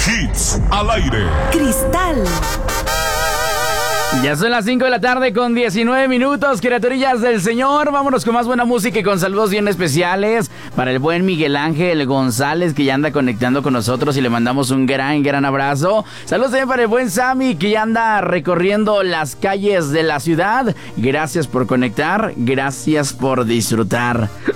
Hits al aire. Cristal. Ya son las 5 de la tarde con 19 minutos, criaturillas del Señor. Vámonos con más buena música y con saludos bien especiales para el buen Miguel Ángel González, que ya anda conectando con nosotros y le mandamos un gran abrazo. Saludos también para el buen Sammy, que ya anda recorriendo las calles de la ciudad. Gracias por conectar, gracias por disfrutar.